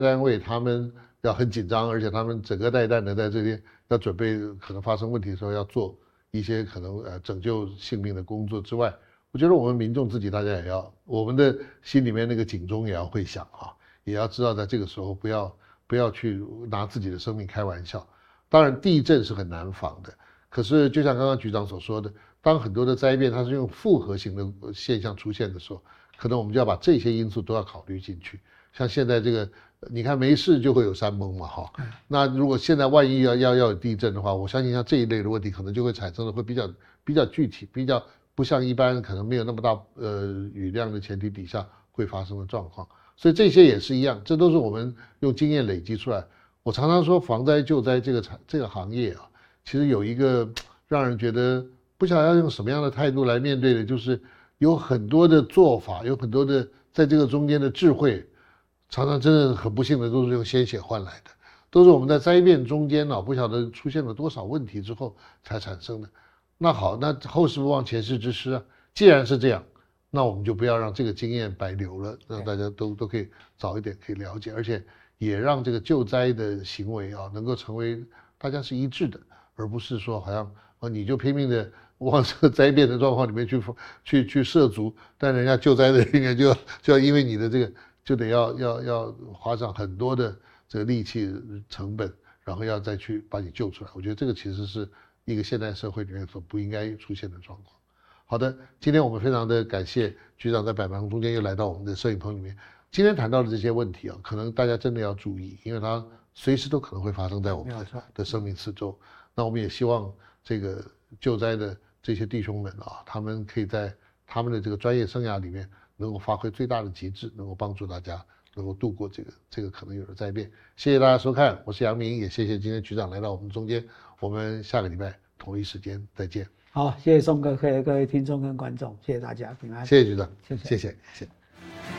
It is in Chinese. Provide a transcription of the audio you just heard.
单位他们要很紧张，而且他们整个带弹的在这边要准备可能发生问题的时候要做一些可能拯救性命的工作之外，我觉得我们民众自己大家也要，我们的心里面那个警钟也要会响啊，也要知道在这个时候不要去拿自己的生命开玩笑。当然地震是很难防的，可是就像刚刚局长所说的，当很多的灾变它是用复合型的现象出现的时候，可能我们就要把这些因素都要考虑进去。像现在这个，你看没事就会有山崩嘛，哈。那如果现在万一要有地震的话，我相信像这一类的问题可能就会产生的会比较具体，比较不像一般可能没有那么大雨量的前提底下会发生的状况。所以这些也是一样，这都是我们用经验累积出来。我常常说防灾救灾这个行业啊，其实有一个让人觉得不晓得要用什么样的态度来面对的，就是有很多的做法，有很多的在这个中间的智慧，常常真的很不幸的都是用鲜血换来的，都是我们在灾变中间呢，不晓得出现了多少问题之后才产生的。那好，那后事不忘前事之师啊，既然是这样，那我们就不要让这个经验白流了，让大家都可以早一点可以了解，而且也让这个救灾的行为啊能够成为大家是一致的，而不是说好像你就拼命的往这个灾变的状况里面去涉足，但人家救灾的人员就要因为你的这个就得要花上很多的这个力气成本，然后要再去把你救出来。我觉得这个其实是一个现代社会里面所不应该出现的状况。好的，今天我们非常的感谢局长在百忙中间又来到我们的摄影棚里面。今天谈到的这些问题啊，可能大家真的要注意，因为它随时都可能会发生在我们的生命四周。那我们也希望这个救灾的这些弟兄们啊，他们可以在他们的这个专业生涯里面能够发挥最大的极致，能够帮助大家能够度过这个可能有的灾变。谢谢大家收看，我是杨明，也谢谢今天局长来到我们中间。我们下个礼拜同一时间再见。 好，谢谢宋哥，各位听众跟观众，谢谢大家平安。 谢谢局长， 谢谢。 谢谢。